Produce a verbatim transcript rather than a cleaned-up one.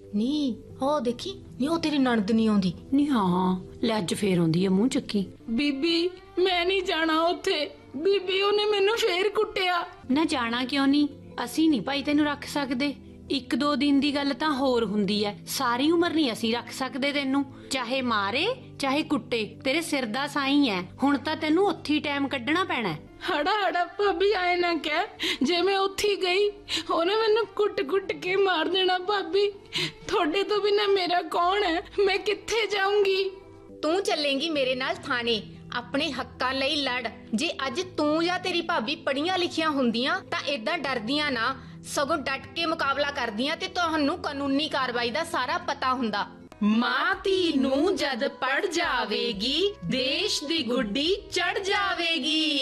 ਨੀ ਉਹ ਦੇਖੀ ਨੀ ਉਹ ਤੇਰੀ ਨਣਦ ਨਹੀਂ ਆਉਂਦੀ। ਨੀ ਹਾਂ ਲੈ ਅੱਜ ਫੇਰ ਆਉਂਦੀ ਆ ਮੂੰਹ ਚੱਕੀ। ਬੀਬੀ ਮੈਂ ਨਹੀਂ ਜਾਣਾ ਉੱਥੇ, ਬੀਬੀ ਉਹਨੇ ਮੈਨੂੰ ਫੇਰ ਕੁੱਟਿਆ। ਨਾ ਜਾਣਾ ਕਿਉਂ ਨਹੀਂ, ਅਸੀਂ ਨਹੀਂ ਭਾਈ ਤੈਨੂੰ ਰੱਖ ਸਕਦੇ। ਇੱਕ ਦੋ ਦਿਨ ਦੀ ਗੱਲ ਤਾਂ ਹੋਰ ਹੁੰਦੀ ਐ, ਸਾਰੀ ਉਮਰ ਨਹੀਂ ਅਸੀਂ ਰੱਖ ਸਕਦੇ ਤੈਨੂੰ। ਚਾਹੇ ਮਾਰੇ ਚਾਹੇ ਕੁੱਟੇ, ਤੇਰੇ ਸਿਰ ਦਾ ਸਾਈਂ ਐ। ਹੁਣ ਤਾਂ ਤੈਨੂੰ ਉੱਥੇ ਹੀ ਟਾਈਮ ਕੱਢਣਾ ਪੈਣਾ। ਹੜਾ ਹੜਾ ਭਾਬੀ ਆਏ ਨਾ ਕਹਿ, ਜੇ ਮੈਂ ਉੱਥੇ ਗਈ ਉਹਨੇ ਮੈਨੂੰ ਕੁੱਟ ਕੁੱਟ ਕੇ ਮਾਰ ਦੇਣਾ। ਭਾਬੀ ਤੁਹਾਡੇ ਤੋਂ ਬਿਨਾਂ ਮੇਰਾ ਕੌਣ ਹੈ, ਮੈਂ ਕਿੱਥੇ ਜਾਊਂਗੀ? ਤੂੰ ਚੱਲੇਂਗੀ ਮੇਰੇ ਨਾਲ ਥਾਣੇ, ਆਪਣੇ ਹੱਕਾਂ ਲਈ ਲੜ। ਜੇ ਅੱਜ ਤੂੰ ਜਾਂ ਤੇਰੀ ਭਾਬੀ ਪੜੀਆਂ ਲਿਖੀਆਂ ਹੁੰਦੀਆਂ ਤਾਂ ਏਦਾਂ ਡਰਦੀਆਂ ਨਾ, ਸਗੋਂ ਡਟ ਕੇ ਮੁਕਾਬਲਾ ਕਰਦੀਆਂ ਤੇ ਤੁਹਾਨੂੰ ਕਾਨੂੰਨੀ ਕਾਰਵਾਈ ਦਾ ਸਾਰਾ ਪਤਾ ਹੁੰਦਾ। ਮਾਂ ਧੀ ਨੂੰ ਜਦ ਪੜ ਜਾਵੇਗੀ, ਦੇਸ਼ ਦੀ ਗੁੱਡੀ ਚੜ ਜਾਵੇਗੀ।